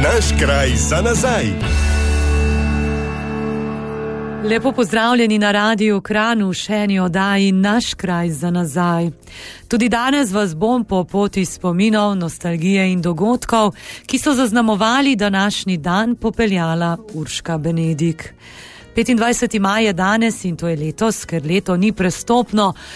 Naš kraj za nazaj. Lepo pozdravljeni na Radiu Kranj v še eni oddaji Naš kraj za nazaj. Tudi danes vas bom po poti spominov, nostalgije in dogodkov, ki so zaznamovali današnji dan, popeljala Urška Benedik. 25. maj je danes in to je letos, ker leto ni prestopno,